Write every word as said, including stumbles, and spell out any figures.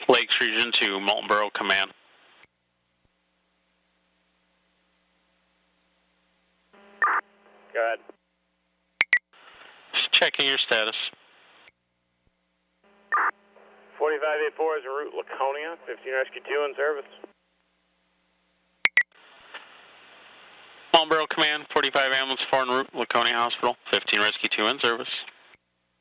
Lakes Region two, Moultonboro Command. Go ahead. Just checking your status. forty-five eighty-four is en route Laconia, fifteen Rescue two in service. Moultonboro Command, forty-five Ambulance four en route Laconia Hospital, fifteen Rescue two in service.